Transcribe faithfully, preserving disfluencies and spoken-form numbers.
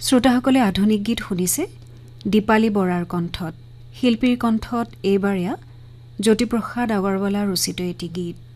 শ্ৰোতাসকলে আধুনিক গীত শুনিছে দীপালী বৰাৰ কণ্ঠত। শিল্পীৰ কণ্ঠত এইবাৰ এয়া জ্যোতিপ্ৰসাদ আগৰৱালা ৰচিত এটি গীত।